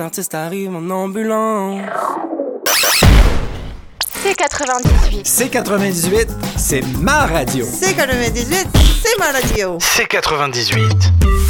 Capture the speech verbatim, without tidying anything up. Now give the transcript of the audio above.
L'artiste arrive en ambulance. C quatre-vingt-dix-huit. C quatre-vingt-dix-huit, c'est ma radio. C quatre-vingt-dix-huit, c'est ma radio. C quatre-vingt-dix-huit.